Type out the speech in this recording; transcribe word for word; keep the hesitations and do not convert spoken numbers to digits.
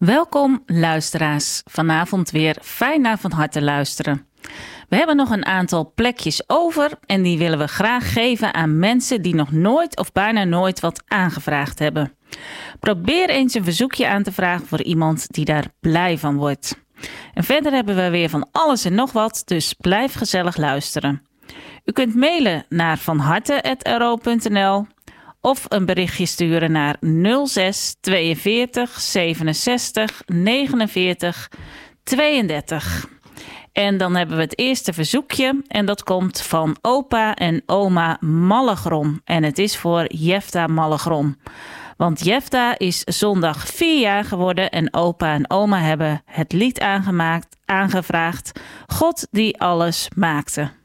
Welkom luisteraars, vanavond weer fijn naar van harte luisteren. We hebben nog een aantal plekjes over en die willen we graag geven aan mensen die nog nooit of bijna nooit wat aangevraagd hebben. Probeer eens een verzoekje aan te vragen voor iemand die daar blij van wordt. En verder hebben we weer van alles en nog wat, dus blijf gezellig luisteren. U kunt mailen naar vanharte apenstaartje r o punt n l of een berichtje sturen naar nul zes tweeënveertig zevenenzestig negenenveertig tweeëndertig. En dan hebben we het eerste verzoekje en dat komt van opa en oma Mallegrom. En het is voor Jefta Mallegrom. Want Jefta is zondag vier jaar geworden en opa en oma hebben het lied aangemaakt, aangevraagd. God die alles maakte.